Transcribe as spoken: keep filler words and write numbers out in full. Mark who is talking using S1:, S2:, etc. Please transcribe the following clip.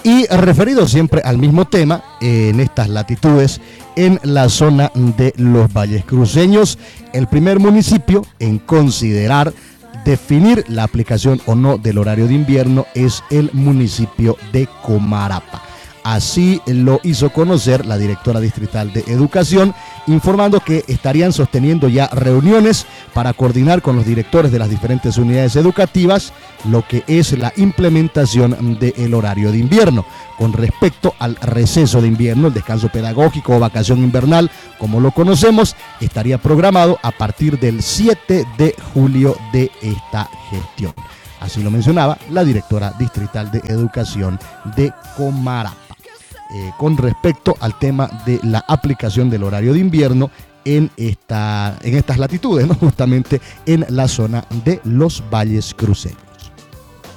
S1: Y referido siempre al mismo tema, eh, en estas latitudes, en la zona de los valles cruceños, el primer municipio en considerar definir la aplicación o no del horario de invierno es el municipio de Comarapa. Así lo hizo conocer la directora distrital de Educación, informando que estarían sosteniendo ya reuniones para coordinar con los directores de las diferentes unidades educativas lo que es la implementación del horario de invierno. Con respecto al receso de invierno, el descanso pedagógico o vacación invernal, como lo conocemos, estaría programado a partir del siete de julio de esta gestión. Así lo mencionaba la directora distrital de Educación de Comarapa. Eh, con respecto al tema de la aplicación del horario de invierno en, esta, en estas latitudes, ¿no? Justamente en la zona de los valles cruceños.